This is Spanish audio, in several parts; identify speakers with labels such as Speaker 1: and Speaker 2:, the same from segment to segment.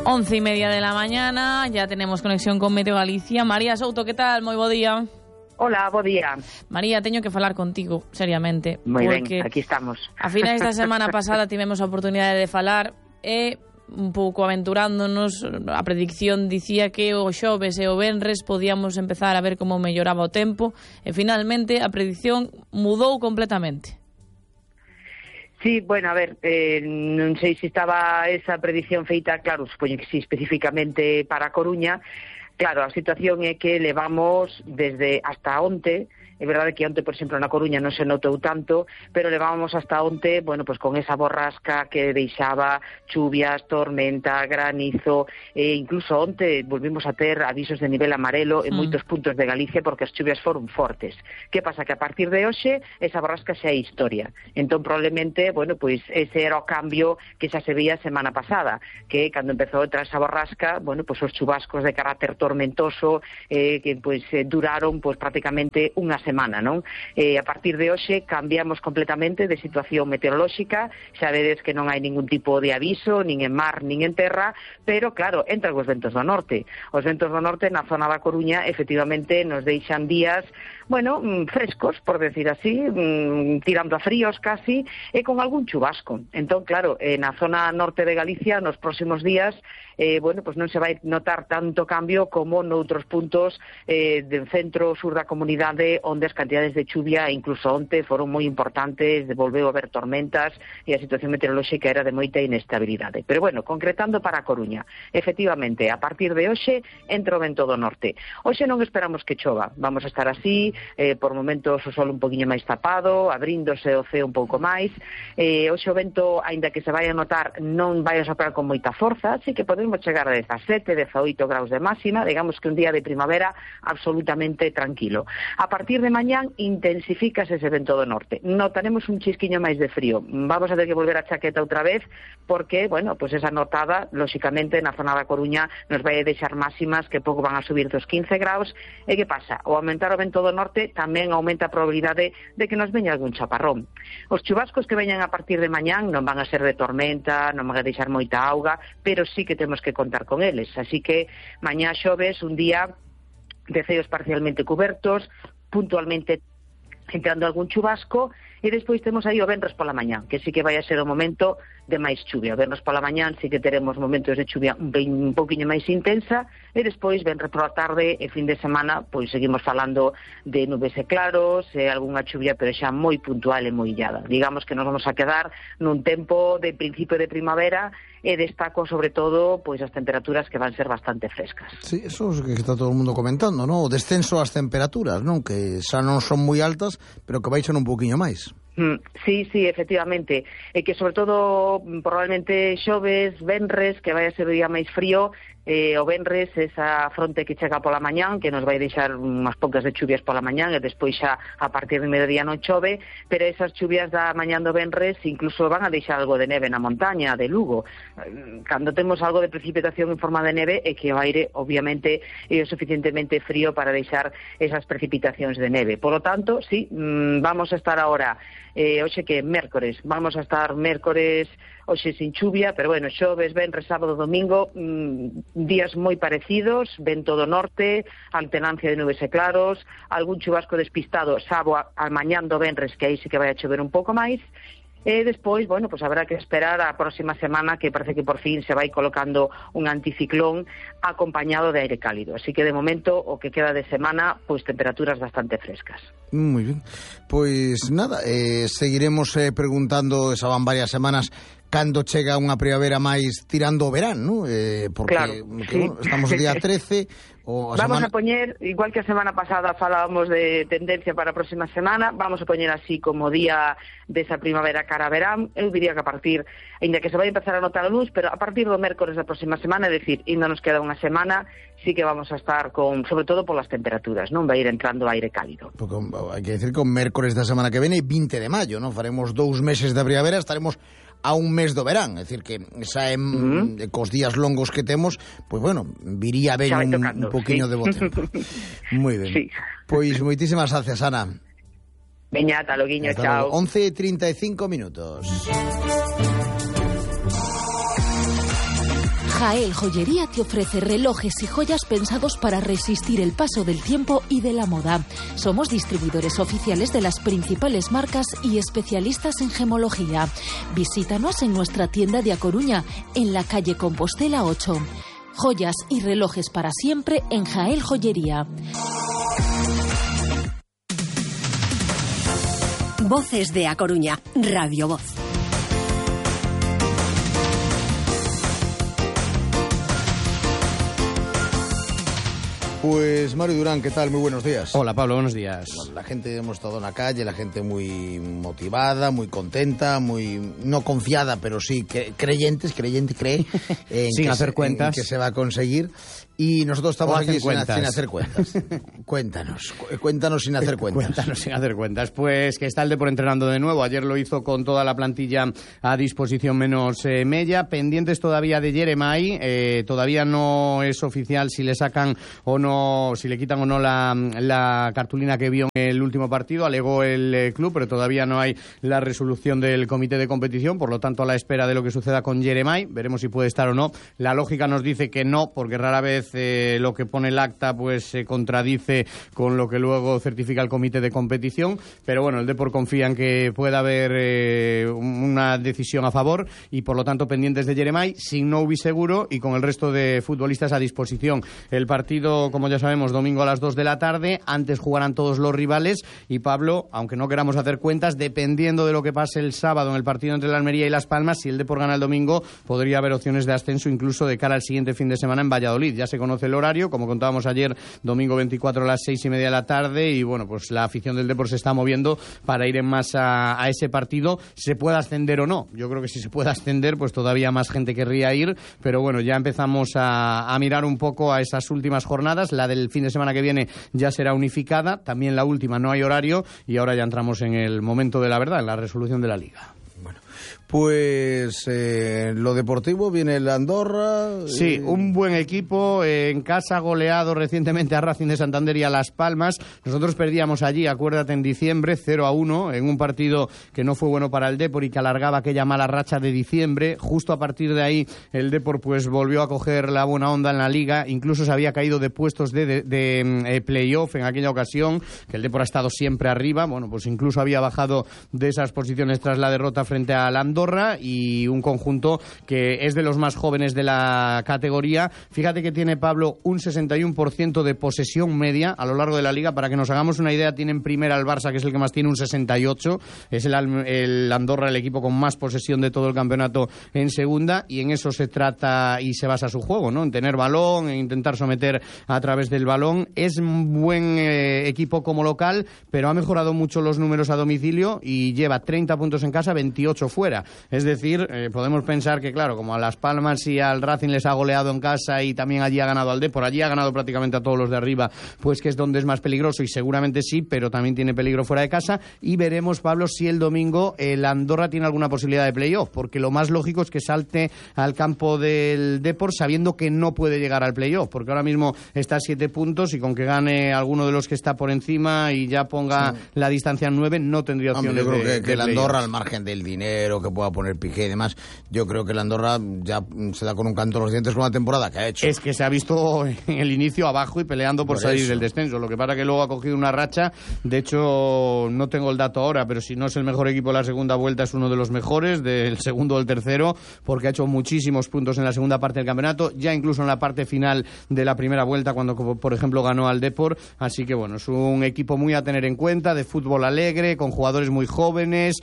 Speaker 1: 11:30 de la mañana, ya tenemos conexión con Meteo Galicia. María Souto, que tal? Moi bo día.
Speaker 2: Hola, bo día.
Speaker 1: María, teño que falar contigo, seriamente.
Speaker 2: Moi ben, aquí estamos.
Speaker 1: A finais da semana pasada tivemos a oportunidade de falar e un pouco aventurándonos, a predicción dicía que o xoves e o venres podíamos empezar a ver como melloraba o tempo e finalmente a predicción mudou completamente.
Speaker 2: Sí, bueno, a ver, non sei se estaba esa predicción feita, claro, supoño que sí, especificamente para Coruña. Claro, a situación é que levamos desde hasta onte. É verdade que onte, por exemplo, na Coruña non se notou tanto, pero levábamos hasta onte, bueno, pues con esa borrasca que deixaba chuvias, tormenta, granizo, e incluso onte volvimos a ter avisos de nivel amarelo en moitos puntos de Galicia porque as chuvias foron fortes. Que pasa? Que a partir de hoxe esa borrasca xa é historia. Entón, probablemente, bueno, pues ese era o cambio que xa se veía a semana pasada, que cando empezou a esa borrasca, bueno, pues os chubascos de carácter tormentoso que pues duraron pues prácticamente unha semana, non? A partir de hoxe cambiamos completamente de situación meteorolóxica, xa vedes que non hai ningún tipo de aviso, nin en mar, nin en terra, pero claro, entran os ventos do norte. Os ventos do norte na zona da Coruña efectivamente nos deixan días, bueno, frescos, por decir así, tirando a fríos casi, e con algún chubasco. Entón, claro, na zona norte de Galicia nos próximos días, bueno, pues non se vai notar tanto cambio como noutros puntos do centro sur da comunidade onde as cantidades de chuvia, incluso onte, foron moi importantes, volveu a haber tormentas e a situación meteorolóxica era de moita inestabilidade. Pero bueno, concretando para a Coruña, efectivamente, a partir de hoxe entra o vento do norte. Hoxe non esperamos que chova, vamos a estar así, por momentos o sol un poquinho máis tapado, abríndose o ceo un pouco máis. Hoxe o vento, aínda que se vai a notar, non vai a soprar con moita forza, así que podemos chegar a 17, 18 graus de máxima, digamos que un día de primavera absolutamente tranquilo. A partir de mañán intensifícase ese vento do norte. Notaremos un chisquiño máis de frío. Vamos a ter que volver a chaqueta outra vez porque, bueno, pues esa notada, lóxicamente, na zona da Coruña nos vai deixar máximas que pouco van a subir dos 15 graus. E que pasa? O aumentar o vento do norte tamén aumenta a probabilidade de que nos veña algún chaparrón. Os chubascos que veñan a partir de mañán non van a ser de tormenta, non van a deixar moita auga, pero sí que temos que contar con eles. Así que mañá xoves, un día de ceos parcialmente cubertos, puntualmente entrando algún chubasco, e despois temos aí o venres pola mañán, que sí que vai a ser o momento de máis chuvia. O venres pola mañán sí que teremos momentos de chuvia un pouquinho máis intensa, e despois venres pola tarde e fin de semana, pois seguimos falando de nubes e claros, e algunha chuvia, pero xa moi puntual e moi illada. Digamos que nos vamos a quedar nun tempo de principio de primavera, e destaco sobre todo pois as temperaturas que van ser bastante frescas.
Speaker 3: Sí, eso é o que está todo o mundo comentando, ¿no? O descenso das temperaturas, non? Que xa non son moi altas, pero que baixan un poquinho máis.
Speaker 2: Sí, efectivamente. E que sobre todo probablemente xoves, venres, que vai a ser o día máis frío, o venres esa fronte que chega pola mañán, que nos vai deixar unhas poucas de chuvias pola mañán e despois xa a partir de mediodía non chove, pero esas chuvias da mañán do venres incluso van a deixar algo de neve na montaña de Lugo. Cando temos algo de precipitación en forma de neve é que o aire obviamente é o suficientemente frío para deixar esas precipitacións de neve. Por lo tanto, sí, vamos a estar ahora hoxe que é mércores, vamos a estar mércores hoxe sin chuvia, pero bueno, xoves, venres, sábado, domingo, días moi parecidos, vento do norte, alternancia de nubes e claros, algún chubasco despistado sábado a mañán do venres, que aí sí que vai a chover un pouco máis. E despois, bueno, pues habrá que esperar a próxima semana, que parece que por fin se vai colocando un anticiclón acompañado de aire cálido. Así que de momento, o que queda de semana, pues temperaturas bastante frescas.
Speaker 3: Moi ben. Pois nada, seguiremos preguntando, xa van varias semanas, cando chega unha primavera máis tirando o verán, ¿no? Porque
Speaker 2: claro, sí.
Speaker 3: Bueno, estamos o día 13...
Speaker 2: Vamos a poñer, igual que a semana pasada falábamos de tendencia para a próxima semana, vamos a poñer así como día desa primavera cara a verán. Eu diría que a partir, ainda que se vai empezar a notar a luz, pero a partir do mércores da próxima semana, é dicir, ainda nos queda unha semana, sí que vamos a estar con, sobre todo polas temperaturas, non vai ir entrando aire cálido.
Speaker 3: Porque hai que decir que o mércores da semana que vene é 20 de maio, non? Faremos 2 meses de primavera, estaremos a un mes do verán, é dicir que xa cos días longos que temos, pois bueno, viría ben un poquinho de bo tempo. Moi ben. Sí. Pois moitísimas gracias, Ana.
Speaker 2: Veña, ata loguiño, chao.
Speaker 3: 11:35 minutos.
Speaker 4: Jael Joyería te ofrece relojes y joyas pensados para resistir el paso del tiempo y de la moda. Somos distribuidores oficiales de las principales marcas y especialistas en gemología. Visítanos en nuestra tienda de A Coruña, en la calle Compostela 8. Joyas y relojes para siempre en Jael Joyería.
Speaker 5: Voces de A Coruña, Radio Voz.
Speaker 3: Pues Mario Durán, ¿qué tal? Muy buenos días.
Speaker 6: Hola Pablo, buenos días.
Speaker 3: Bueno, la gente, hemos estado en la calle, la gente muy motivada, muy contenta, muy no confiada, pero sí creyente, cree
Speaker 6: sin hacer cuentas,
Speaker 3: en que se va a conseguir. Y nosotros estamos aquí sin hacer cuentas. Cuéntanos sin hacer cuentas.
Speaker 6: Cuéntanos sin hacer cuentas. Pues que está el Depor entrenando de nuevo. Ayer lo hizo con toda la plantilla a disposición menos Mella. Pendientes todavía de Jeremai. Todavía no es oficial si le sacan o no, si le quitan o no la cartulina que vio en el último partido. Alegó el club, pero todavía no hay la resolución del comité de competición. Por lo tanto, a la espera de lo que suceda con Jeremai. Veremos si puede estar o no. La lógica nos dice que no, porque rara vez lo que pone el acta pues se contradice con lo que luego certifica el comité de competición, pero bueno, el Depor confía en que pueda haber una decisión a favor y por lo tanto pendientes de Jeremai, sin Noubi seguro y con el resto de futbolistas a disposición. El partido, como ya sabemos, domingo a las 2 de la tarde, antes jugarán todos los rivales y Pablo, aunque no queramos hacer cuentas, dependiendo de lo que pase el sábado en el partido entre la Almería y Las Palmas, si el Depor gana el domingo, podría haber opciones de ascenso incluso de cara al siguiente fin de semana en Valladolid. Ya se conoce el horario, como contábamos ayer, domingo 24 a las 6:30 de la tarde y bueno, pues la afición del Depor se está moviendo para ir en masa a ese partido, se pueda ascender o no. Yo creo que si se puede ascender, pues todavía más gente querría ir, pero bueno, ya empezamos a mirar un poco a esas últimas jornadas. La del fin de semana que viene ya será unificada, también la última no hay horario y ahora ya entramos en el momento de la verdad, en la resolución de la Liga.
Speaker 3: Pues lo deportivo, viene el Andorra.
Speaker 6: Sí, un buen equipo, en casa goleado recientemente a Racing de Santander y a Las Palmas. Nosotros perdíamos allí, acuérdate, en diciembre, 0-1, en un partido que no fue bueno para el Depor y que alargaba aquella mala racha de diciembre. Justo a partir de ahí el Depor pues volvió a coger la buena onda en la Liga, incluso se había caído de puestos de playoff en aquella ocasión, que el Depor ha estado siempre arriba. Bueno, pues incluso había bajado de esas posiciones tras la derrota frente al Andorra y un conjunto que es de los más jóvenes de la categoría. Fíjate que tiene, Pablo, un 61% de posesión media a lo largo de la Liga. Para que nos hagamos una idea, tiene en primera el Barça, que es el que más tiene, un 68%. Es el Andorra el equipo con más posesión de todo el campeonato en segunda y en eso se trata y se basa su juego, ¿no? En tener balón, en intentar someter a través del balón. Es un buen equipo como local, pero ha mejorado mucho los números a domicilio y lleva 30 puntos en casa, 28 fuera. Es decir, podemos pensar que, claro, como a Las Palmas y al Racing les ha goleado en casa y también allí ha ganado al Depor, allí ha ganado prácticamente a todos los de arriba, pues que es donde es más peligroso y seguramente sí, pero también tiene peligro fuera de casa. Y veremos, Pablo, si el domingo el Andorra tiene alguna posibilidad de playoff, porque lo más lógico es que salte al campo del Depor sabiendo que no puede llegar al playoff, porque ahora mismo está a 7 puntos y con que gane alguno de los que está por encima y ya ponga la distancia en 9, no tendría opciones.
Speaker 3: Yo creo que el Andorra, al margen del dinero que pueda poner Piqué y demás, yo creo que el Andorra ya se da con un canto a los dientes con la temporada que ha hecho.
Speaker 6: Es que se ha visto en el inicio abajo y peleando por salir del descenso. Lo que pasa que luego ha cogido una racha. De hecho, no tengo el dato ahora, pero si no es el mejor equipo de la segunda vuelta, es uno de los mejores, del segundo o del tercero, porque ha hecho muchísimos puntos en la segunda parte del campeonato, ya incluso en la parte final de la primera vuelta, cuando, por ejemplo, ganó al Depor. Así que, bueno, es un equipo muy a tener en cuenta, de fútbol alegre, con jugadores muy jóvenes,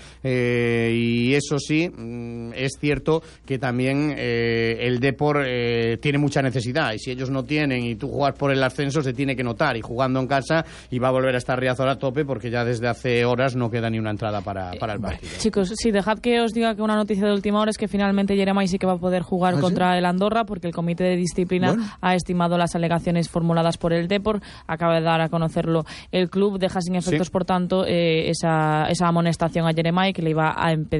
Speaker 6: y eso sí, es cierto que también el Depor tiene mucha necesidad, y si ellos no tienen y tú juegas por el ascenso, se tiene que notar, y jugando en casa, y va a volver a estar Riazor a tope, porque ya desde hace horas no queda ni una entrada para el partido.
Speaker 1: Chicos, sí, dejad que os diga que una noticia de última hora es que finalmente Jeremai sí que va a poder jugar contra el Andorra, porque el comité de disciplina ha estimado las alegaciones formuladas por el Depor, acaba de dar a conocerlo el club, deja sin efectos, por tanto, esa amonestación a Jeremai que le iba a impedir jugar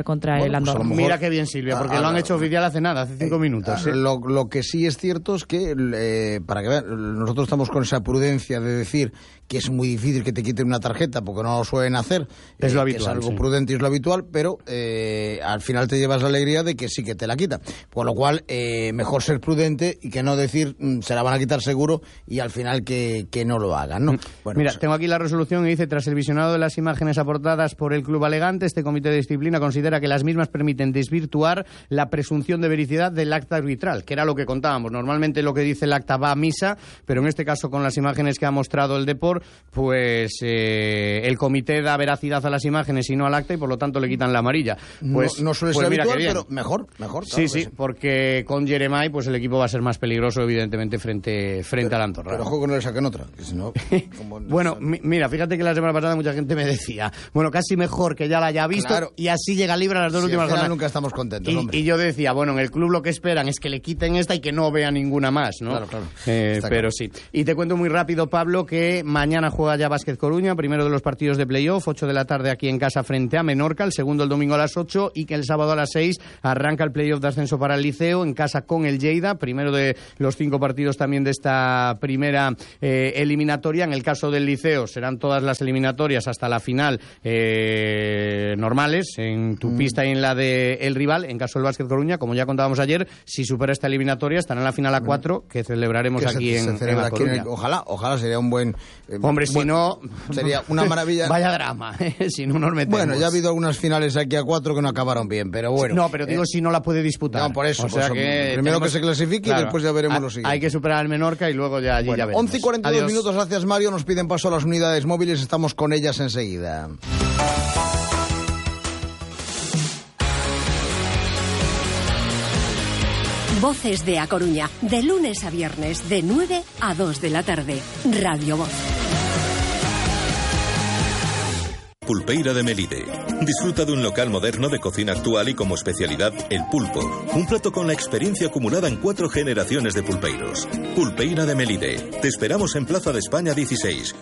Speaker 1: jugar contra el Andorra.
Speaker 3: Pues
Speaker 6: mira qué bien, Silvia, porque lo han hecho oficial hace nada, hace 5 minutos.
Speaker 3: Lo que sí es cierto es que, para que vean, nosotros estamos con esa prudencia de decir que es muy difícil que te quiten una tarjeta porque no lo suelen hacer.
Speaker 6: Es lo habitual.
Speaker 3: Es algo prudente y es lo habitual, pero al final te llevas la alegría de que sí que te la quita. Por lo cual, mejor ser prudente y que no decir se la van a quitar seguro y al final que no lo hagan, ¿no? Bueno,
Speaker 6: mira,
Speaker 3: pues,
Speaker 6: tengo aquí la resolución y dice: tras el visionado de las imágenes aportadas por el club alegante, este comité de disciplina considera que las mismas permiten desvirtuar la presunción de veracidad del acta arbitral, que era lo que contábamos. Normalmente lo que dice el acta va a misa, pero en este caso, con las imágenes que ha mostrado el Depor, pues el comité da veracidad a las imágenes y no al acta, y por lo tanto le quitan la amarilla. Pues
Speaker 3: no suele ser habitual, pero mejor. Claro,
Speaker 6: sí, porque con Jeremai pues el equipo va a ser más peligroso, evidentemente, frente al Andorra.
Speaker 3: Pero ojo que no le saquen otra, que si no...
Speaker 6: Bueno, mira, fíjate que la semana pasada mucha gente me decía, bueno, casi mejor que ya la haya visto, claro, y así llega libre a las dos últimas jornadas.
Speaker 3: Nunca estamos contentos, hombre.
Speaker 6: Y yo decía, bueno, en el club lo que esperan es que le quiten esta y que no vea ninguna más, ¿no?
Speaker 3: Claro.
Speaker 6: Pero
Speaker 3: claro.
Speaker 6: Sí. Y te cuento muy rápido, Pablo, que mañana juega ya Básquet Coruña, primero de los partidos de playoff, 8 de la tarde aquí en casa frente a Menorca, el segundo el domingo a las 8, y que el sábado a las 6 arranca el playoff de ascenso para el Liceo, en casa con el Lleida, primero de los 5 partidos también de esta primera eliminatoria. En el caso del Liceo serán todas las eliminatorias hasta la final normales, en tu pista y en la del rival. En caso del Básquet Coruña, como ya contábamos ayer, si supera esta eliminatoria estará en la final a 4, que celebraremos aquí en La Coruña.
Speaker 3: Ojalá sería un buen...
Speaker 6: Hombre, si no...
Speaker 3: Sería una maravilla.
Speaker 6: Vaya drama, si no nos metemos.
Speaker 3: Bueno, ya ha habido algunas finales aquí a 4 que no acabaron bien, pero bueno.
Speaker 6: No, pero digo, si no la puede disputar.
Speaker 3: No, por eso.
Speaker 6: O sea que
Speaker 3: primero que se clasifique, claro, y después ya veremos lo siguiente.
Speaker 6: Hay que superar al Menorca y luego ya veremos.
Speaker 3: 11 y 42 minutos, gracias Mario. Nos piden paso a las unidades móviles, estamos con ellas enseguida.
Speaker 5: Voces de A Coruña, de lunes a viernes, de 9 a 2 de la tarde. Radio Voz.
Speaker 7: Pulpeira de Melide. Disfruta de un local moderno de cocina actual y como especialidad el pulpo. Un plato con la experiencia acumulada en 4 generaciones de pulpeiros. Pulpeira de Melide. Te esperamos en Plaza de España 16,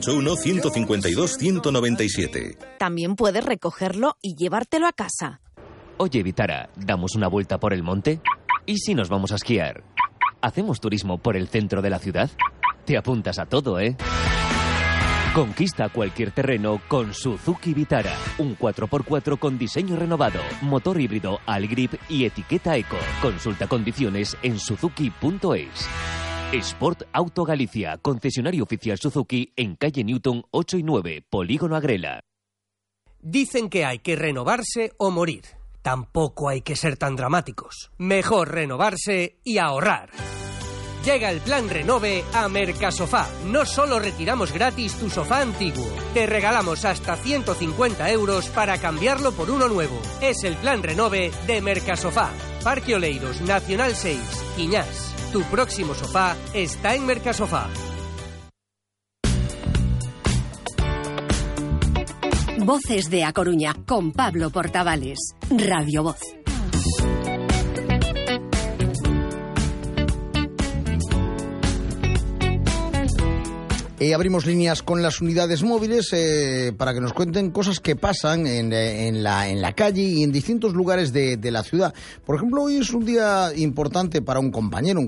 Speaker 7: 981-152-197.
Speaker 8: También puedes recogerlo y llevártelo a casa.
Speaker 9: Oye, Vitara, ¿damos una vuelta por el monte? ¿Y si nos vamos a esquiar? ¿Hacemos turismo por el centro de la ciudad? Te apuntas a todo, ¿eh? Conquista cualquier terreno con Suzuki Vitara. Un 4x4 con diseño renovado, motor híbrido Allgrip y etiqueta Eco. Consulta condiciones en suzuki.es. Sport Auto Galicia, concesionario oficial Suzuki en calle Newton 8 y 9, Polígono Agrela.
Speaker 10: Dicen que hay que renovarse o morir. Tampoco hay que ser tan dramáticos. Mejor renovarse y ahorrar. Llega el plan Renove a Mercasofá. No solo retiramos gratis tu sofá antiguo, te regalamos hasta 150 euros para cambiarlo por uno nuevo. Es el plan Renove de Mercasofá. Parque Oleiros, Nacional 6, Quiñás. Tu próximo sofá está en Mercasofá.
Speaker 5: Voces de A Coruña, con Pablo Portavales. Radio Voz.
Speaker 3: Abrimos líneas con las unidades móviles para que nos cuenten cosas que pasan en la calle y en distintos lugares de la ciudad. Por ejemplo, hoy es un día importante para un compañero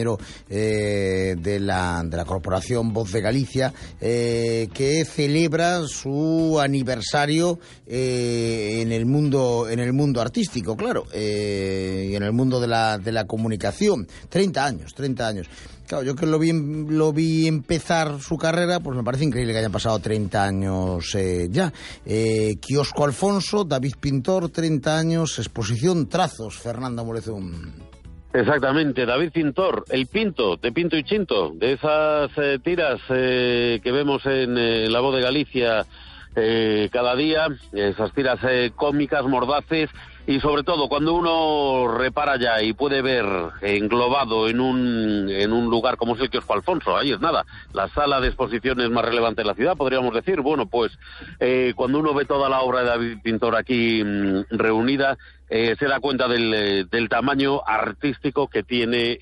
Speaker 3: de la Corporación Voz de Galicia, que celebra su aniversario en el mundo artístico, claro, y en el mundo de la comunicación. 30 años. Claro, yo que lo vi empezar su carrera, pues me parece increíble que hayan pasado 30 años ya. Kiosco Alfonso, David Pintor, 30 años, exposición Trazos, Fernando Morezún.
Speaker 11: Exactamente, David Pintor, el Pinto, de Pinto y Chinto, de esas tiras que vemos en La Voz de Galicia cada día, esas tiras cómicas, mordaces. Y sobre todo, cuando uno repara ya y puede ver englobado en un lugar como es el Kiosco Alfonso, ahí es nada, la sala de exposiciones más relevante de la ciudad, podríamos decir, bueno, pues cuando uno ve toda la obra de David Pintor aquí reunida, se da cuenta del tamaño artístico que tiene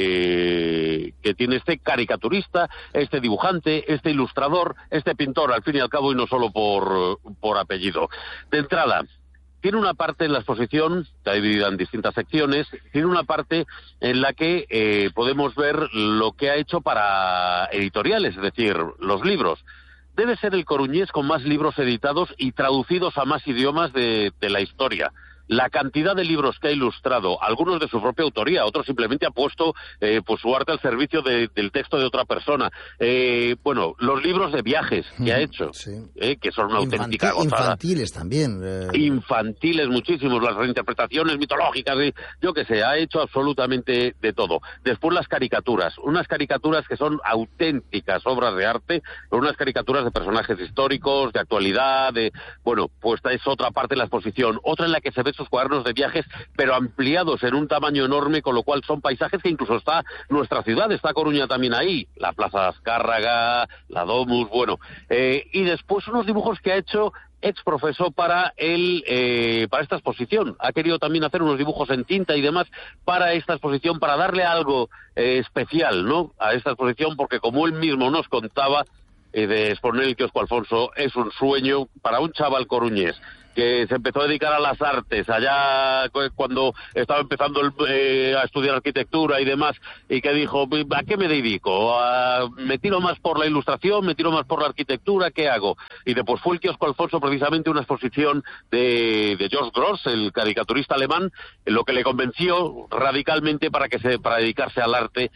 Speaker 11: este caricaturista, este dibujante, este ilustrador, este pintor, al fin y al cabo, y no solo por apellido. De entrada, tiene una parte en la exposición, está dividida en distintas secciones, tiene una parte en la que podemos ver lo que ha hecho para editoriales, es decir, los libros. Debe ser el coruñés con más libros editados y traducidos a más idiomas de la historia. La cantidad de libros que ha ilustrado, algunos de su propia autoría, otros simplemente ha puesto pues su arte al servicio del texto de otra persona. Bueno, los libros de viajes que ha hecho, que son una auténtica gozada.
Speaker 3: Infantiles también.
Speaker 11: Infantiles muchísimos, las reinterpretaciones mitológicas, yo qué sé, ha hecho absolutamente de todo. Después las caricaturas, unas caricaturas que son auténticas obras de arte, unas caricaturas de personajes históricos, de actualidad, bueno, pues es otra parte de la exposición, otra en la que se ve sus cuadernos de viajes, pero ampliados en un tamaño enorme, con lo cual son paisajes que incluso está nuestra ciudad, está Coruña también ahí, la Plaza de Azcárraga, la Domus, bueno, y después unos dibujos que ha hecho ex profeso para esta exposición. Ha querido también hacer unos dibujos en tinta y demás para esta exposición, para darle algo especial, ¿no?, a esta exposición, porque como él mismo nos contaba, de exponer el Kiosco Alfonso es un sueño para un chaval coruñés que se empezó a dedicar a las artes allá cuando estaba empezando a estudiar arquitectura y demás, y que dijo, ¿a qué me dedico? ¿Me tiro más por la ilustración? ¿Me tiro más por la arquitectura? ¿Qué hago? Y después fue el Kiosco Alfonso precisamente una exposición de George Grosz, el caricaturista alemán, lo que le convenció radicalmente para dedicarse al arte,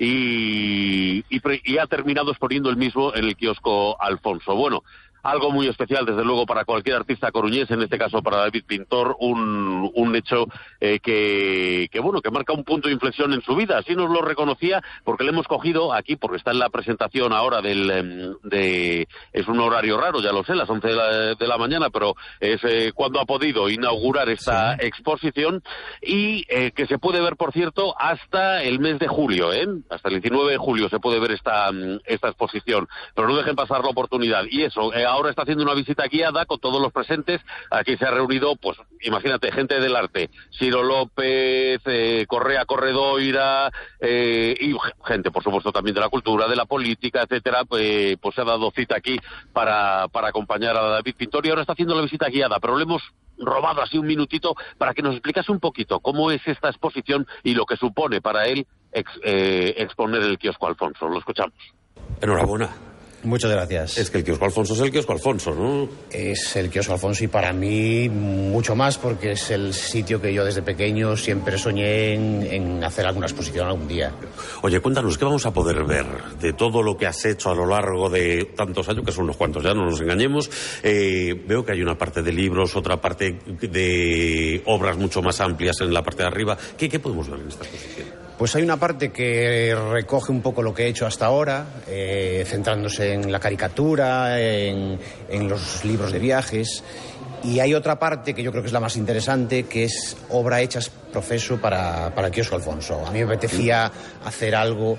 Speaker 11: y ha terminado exponiendo el mismo en el Kiosco Alfonso. Bueno, algo muy especial, desde luego, para cualquier artista coruñés, en este caso para David Pintor, un hecho que marca un punto de inflexión en su vida. Así nos lo reconocía, porque le hemos cogido aquí, porque está en la presentación ahora es un horario raro, ya lo sé, las 11 de la mañana, pero es cuando ha podido inaugurar esta exposición, y que se puede ver, por cierto, hasta el mes de julio, hasta el 19 de julio se puede ver esta exposición, pero no dejen pasar la oportunidad. Y eso, ahora está haciendo una visita guiada con todos los presentes. Aquí se ha reunido, pues, imagínate, gente del arte, Ciro López, Correa Corredoira, y gente, por supuesto, también de la cultura, de la política, etcétera. Pues se ha dado cita aquí para acompañar a David Pintor, y ahora está haciendo la visita guiada, pero le hemos robado así un minutito para que nos explicase un poquito cómo es esta exposición y lo que supone para él exponer el Kiosco Alfonso. Lo escuchamos.
Speaker 12: Enhorabuena.
Speaker 13: Muchas gracias.
Speaker 12: Es que el Kiosco Alfonso es el Kiosco Alfonso, ¿no?
Speaker 13: Es el Kiosco Alfonso, y para mí mucho más, porque es el sitio que yo desde pequeño siempre soñé en hacer alguna exposición algún día.
Speaker 12: Oye, cuéntanos, ¿qué vamos a poder ver de todo lo que has hecho a lo largo de tantos años, que son unos cuantos ya, no nos engañemos? Veo que hay una parte de libros, otra parte de obras mucho más amplias en la parte de arriba. ¿Qué podemos ver en esta exposición?
Speaker 13: Pues hay una parte que recoge un poco lo que he hecho hasta ahora, centrándose en la caricatura, en los libros de viajes. Y hay otra parte que yo creo que es la más interesante, que es obra hecha profeso para el Kiosco Alfonso. A mí me apetecía hacer algo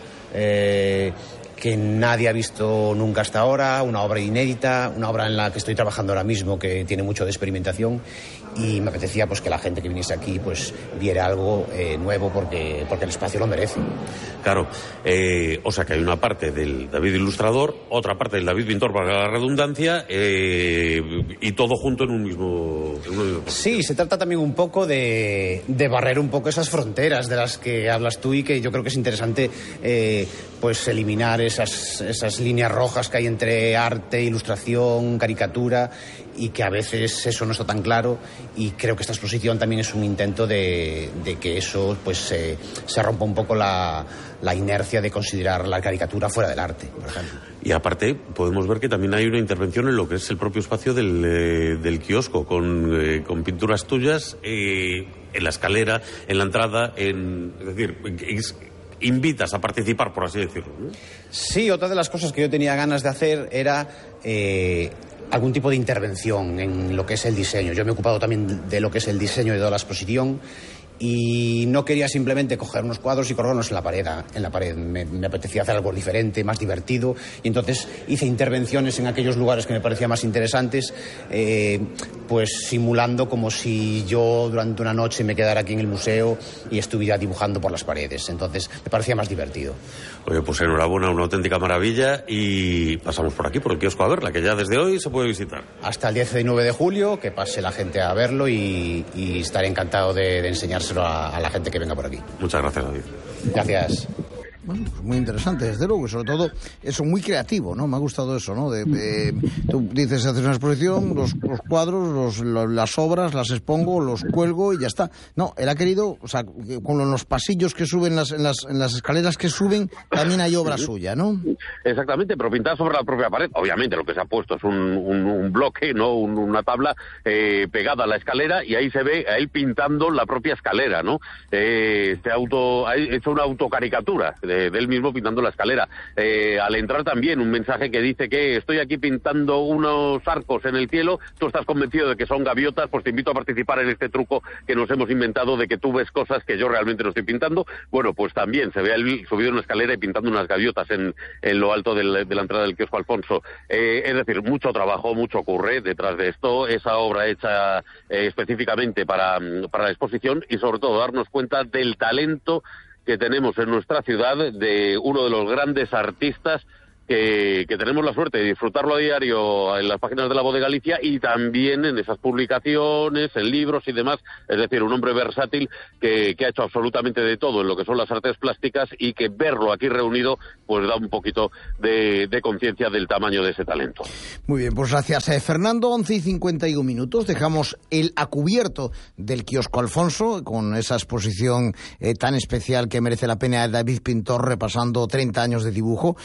Speaker 13: que nadie ha visto nunca hasta ahora, una obra inédita, una obra en la que estoy trabajando ahora mismo, que tiene mucho de experimentación, y me apetecía pues que la gente que viniese aquí pues viera algo nuevo, porque el espacio lo merece.
Speaker 12: Claro, o sea que hay una parte del David ilustrador, otra parte del David pintor, para la redundancia, y todo junto en un mismo...
Speaker 13: Sí, se trata también un poco de barrer un poco esas fronteras de las que hablas tú, y que yo creo que es interesante pues eliminar esas líneas rojas que hay entre arte, ilustración, caricatura, y que a veces eso no está tan claro, y creo que esta exposición también es un intento de que eso pues se rompa un poco la inercia de considerar la caricatura fuera del arte, por ejemplo.
Speaker 12: Y aparte podemos ver que también hay una intervención en lo que es el propio espacio del kiosco, con pinturas tuyas en la escalera, en la entrada, es decir, invitas a participar, por así decirlo, ¿no?
Speaker 13: Sí, otra de las cosas que yo tenía ganas de hacer era algún tipo de intervención en lo que es el diseño. Yo me he ocupado también de lo que es el diseño de toda la exposición, y no quería simplemente coger unos cuadros y colgarlos en la pared. Me apetecía hacer algo diferente, más divertido, y entonces hice intervenciones en aquellos lugares que me parecían más interesantes, pues simulando como si yo durante una noche me quedara aquí en el museo y estuviera dibujando por las paredes. Entonces me parecía más divertido.
Speaker 12: Oye, pues enhorabuena, una auténtica maravilla, y pasamos por aquí, por el kiosco, a verla, que ya desde hoy se puede visitar.
Speaker 13: Hasta el 19 de julio, que pase la gente a verlo y estaré encantado de enseñárselo a la gente que venga por aquí.
Speaker 12: Muchas gracias, David.
Speaker 13: Gracias.
Speaker 3: Bueno, pues muy interesante, desde luego, y sobre todo eso, muy creativo, ¿no? Me ha gustado eso, ¿no? Tú dices, haces una exposición, los cuadros, las obras, las expongo, los cuelgo y ya está. No, él ha querido, o sea, con los pasillos que suben, en las escaleras que suben, también hay obra suya, ¿no?
Speaker 11: Exactamente, pero pintada sobre la propia pared. Obviamente lo que se ha puesto es un bloque, ¿no? Una tabla pegada a la escalera, y ahí se ve a él pintando la propia escalera, ¿no? Ha hecho una autocaricatura de él mismo pintando la escalera. Al entrar también un mensaje que dice que estoy aquí pintando unos arcos en el cielo, tú estás convencido de que son gaviotas, pues te invito a participar en este truco que nos hemos inventado de que tú ves cosas que yo realmente no estoy pintando. Bueno, pues también se ve a él subido en una escalera y pintando unas gaviotas en lo alto de la entrada del kiosco Alfonso. Es decir, mucho trabajo, mucho ocurre detrás de esto, esa obra hecha específicamente para la exposición, y sobre todo darnos cuenta del talento que tenemos en nuestra ciudad, de uno de los grandes artistas que tenemos la suerte de disfrutarlo a diario en las páginas de La Voz de Galicia y también en esas publicaciones, en libros y demás. Es decir, un hombre versátil que ha hecho absolutamente de todo en lo que son las artes plásticas, y que verlo aquí reunido pues da un poquito de conciencia del tamaño de ese talento.
Speaker 3: Muy bien, pues gracias, Fernando. 11:51. Dejamos el a cubierto del kiosco Alfonso con esa exposición tan especial que merece la pena de David Pintor, repasando 30 años de dibujo.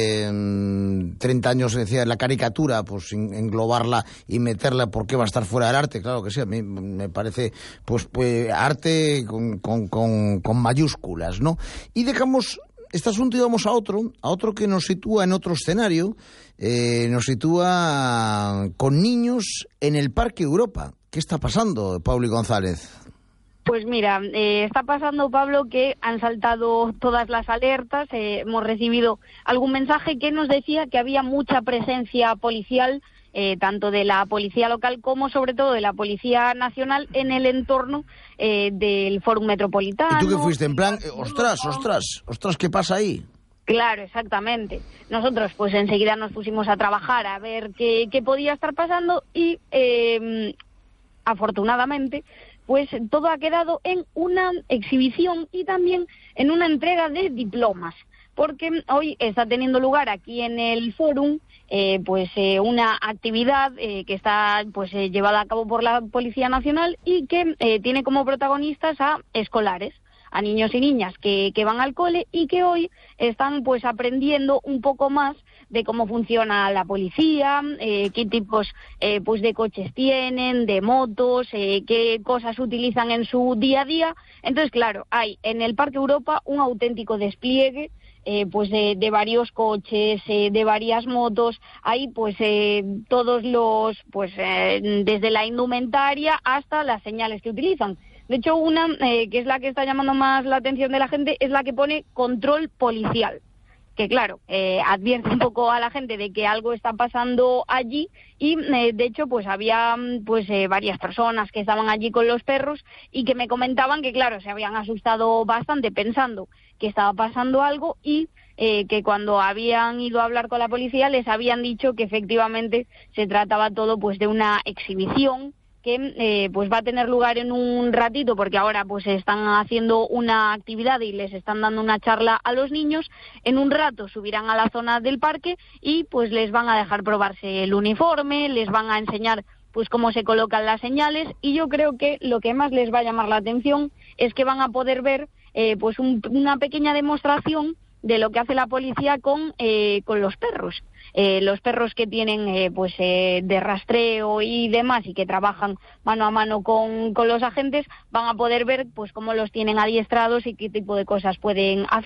Speaker 3: 30 años, decía, la caricatura, pues englobarla y meterla, porque va a estar fuera del arte. Claro que sí, a mí me parece pues arte con mayúsculas, ¿no? Y dejamos este asunto y vamos a otro que nos sitúa en otro escenario, nos sitúa con niños en el Parque Europa. ¿Qué está pasando, Pauli González?
Speaker 14: Pues mira, está pasando, Pablo, que han saltado todas las alertas. Hemos recibido algún mensaje que nos decía que había mucha presencia policial, tanto de la policía local como sobre todo de la Policía Nacional, en el entorno del Fórum Metropolitano.
Speaker 3: ¿Y tú qué fuiste? En plan, ostras, ¿qué pasa ahí?
Speaker 14: Claro, exactamente. Nosotros pues enseguida nos pusimos a trabajar a ver qué podía estar pasando y afortunadamente pues todo ha quedado en una exhibición y también en una entrega de diplomas, porque hoy está teniendo lugar aquí en el Fórum una actividad que está pues llevada a cabo por la Policía Nacional y que tiene como protagonistas a escolares, a niños y niñas que van al cole y que hoy están pues aprendiendo un poco más de cómo funciona la policía, qué tipos pues de coches tienen, de motos, qué cosas utilizan en su día a día. Entonces, claro, hay en el Parque Europa un auténtico despliegue pues de varios coches, de varias motos. Hay pues todos los pues desde la indumentaria hasta las señales que utilizan. De hecho, una que es la que está llamando más la atención de la gente es la que pone control policial, que claro, advierte un poco a la gente de que algo está pasando allí y de hecho pues había pues varias personas que estaban allí con los perros y que me comentaban que claro, se habían asustado bastante pensando que estaba pasando algo y que cuando habían ido a hablar con la policía les habían dicho que efectivamente se trataba todo pues de una exhibición que pues va a tener lugar en un ratito, porque ahora pues están haciendo una actividad y les están dando una charla a los niños. En un rato subirán a la zona del parque y pues les van a dejar probarse el uniforme, les van a enseñar pues cómo se colocan las señales, y yo creo que lo que más les va a llamar la atención es que van a poder ver pues una pequeña demostración de lo que hace la policía con los perros. Los perros que tienen de rastreo y demás y que trabajan mano a mano con los agentes van a poder ver pues cómo los tienen adiestrados y qué tipo de cosas pueden hacer.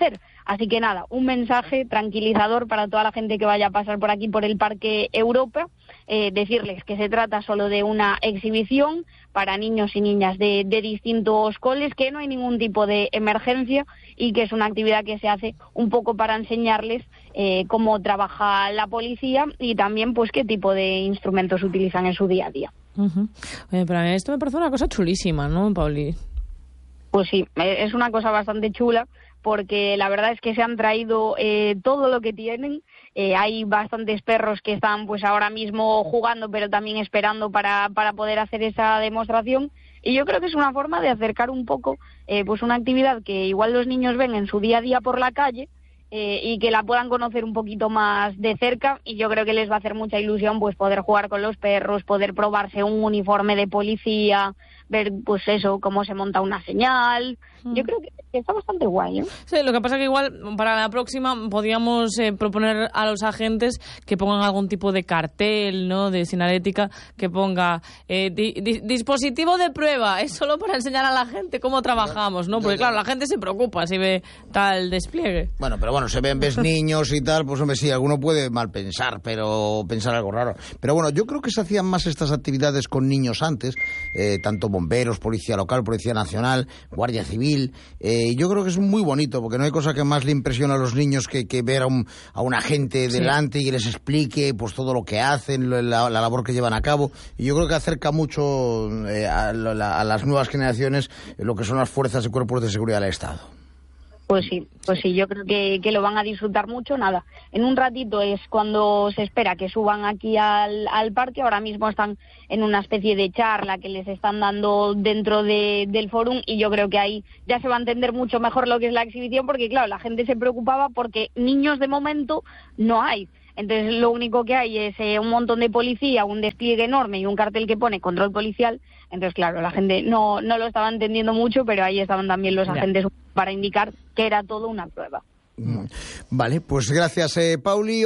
Speaker 14: Así que nada, un mensaje tranquilizador para toda la gente que vaya a pasar por aquí, por el Parque Europa, decirles que se trata solo de una exhibición para niños y niñas de distintos coles, que no hay ningún tipo de emergencia y que es una actividad que se hace un poco para enseñarles cómo trabaja la policía y también pues qué tipo de instrumentos utilizan en su día a día.
Speaker 1: Oye, pero a mí esto me parece una cosa chulísima, ¿no, Pauli?
Speaker 14: Pues sí, es una cosa bastante chula, porque la verdad es que se han traído todo lo que tienen. Hay bastantes perros que están pues ahora mismo jugando, pero también esperando para poder hacer esa demostración. Y yo creo que es una forma de acercar un poco pues una actividad que igual los niños ven en su día a día por la calle, y que la puedan conocer un poquito más de cerca, y yo creo que les va a hacer mucha ilusión pues poder jugar con los perros, poder probarse un uniforme de policía, ver pues eso, cómo se monta una señal. Yo creo que está bastante guay, ¿eh?
Speaker 1: Sí, lo que pasa que igual para la próxima podríamos proponer a los agentes que pongan algún tipo de cartel, ¿no?, de señalética que ponga dispositivo de prueba, es solo para enseñar a la gente cómo trabajamos, ¿no? Porque claro, la gente se preocupa si ve tal despliegue.
Speaker 3: Bueno, pero bueno, ves niños y tal, pues hombre, sí, alguno puede mal pensar, pero pensar algo raro. Pero bueno, yo creo que se hacían más estas actividades con niños antes, tanto bomberos, policía local, policía nacional, guardia civil. Yo creo que es muy bonito, porque no hay cosa que más le impresiona a los niños que ver a un agente delante y que les explique pues todo lo que hacen, la labor que llevan a cabo. Y yo creo que acerca mucho a las nuevas generaciones lo que son las fuerzas y cuerpos de seguridad del Estado.
Speaker 14: Pues sí, yo creo que lo van a disfrutar mucho. Nada, en un ratito es cuando se espera que suban aquí al parque. Ahora mismo están en una especie de charla que les están dando dentro del fórum, y yo creo que ahí ya se va a entender mucho mejor lo que es la exhibición, porque claro, la gente se preocupaba porque niños de momento no hay. Entonces lo único que hay es un montón de policía, un despliegue enorme y un cartel que pone control policial. Entonces claro, la gente no lo estaba entendiendo mucho, pero ahí estaban también los agentes para indicar que era todo una prueba.
Speaker 3: Vale, pues gracias, Pauli.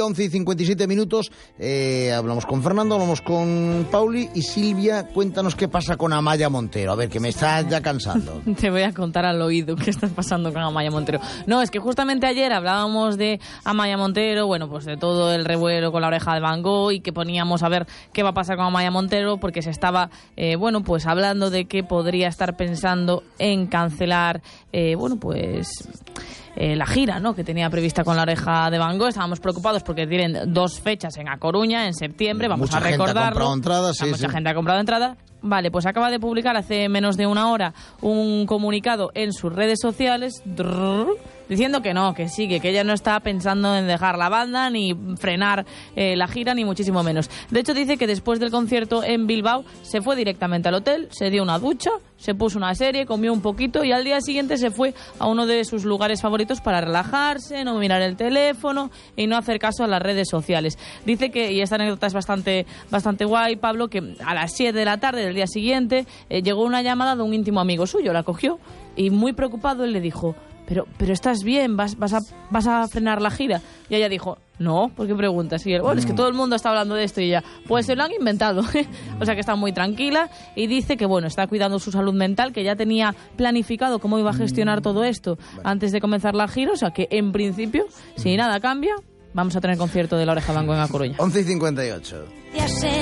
Speaker 3: 11:57. Hablamos con Fernando, hablamos con Pauli. Y Silvia, cuéntanos qué pasa con Amaya Montero. A ver, que me estás ya cansando.
Speaker 1: Te voy a contar al oído qué está pasando con Amaya Montero. No, es que justamente ayer hablábamos de Amaya Montero, bueno, pues de todo el revuelo con la oreja de Van Gogh, y que poníamos a ver qué va a pasar con Amaya Montero, porque se estaba, bueno, pues hablando de que podría estar pensando en cancelar, bueno, pues la gira, ¿no?, que tenía prevista con la oreja de Van Gogh. Estábamos preocupados porque tienen 2 fechas en A Coruña, en septiembre, vamos a recordarlo. Mucha gente ha comprado entrada. Vale, pues acaba de publicar hace menos de una hora un comunicado en sus redes sociales diciendo que no, que sigue, que ella no está pensando en dejar la banda ni frenar la gira, ni muchísimo menos. De hecho, dice que después del concierto en Bilbao se fue directamente al hotel, se dio una ducha, se puso una serie, comió un poquito y al día siguiente se fue a uno de sus lugares favoritos para relajarse, no mirar el teléfono y no hacer caso a las redes sociales. Dice que, y esta anécdota es bastante guay, Pablo, que a las 7 de la tarde del día siguiente llegó una llamada de un íntimo amigo suyo, la cogió y muy preocupado él le dijo: pero ¿estás bien? ¿Vas a frenar la gira? Y ella dijo: no, ¿por qué preguntas? Y él: bueno, es que todo el mundo está hablando de esto. Y ella: pues se lo han inventado. O sea que está muy tranquila y dice que, bueno, está cuidando su salud mental, que ya tenía planificado cómo iba a gestionar todo esto antes de comenzar la gira. O sea que, en principio, si nada cambia, vamos a tener concierto de la oreja de Van Gogh en A Coruña.
Speaker 3: 11:58.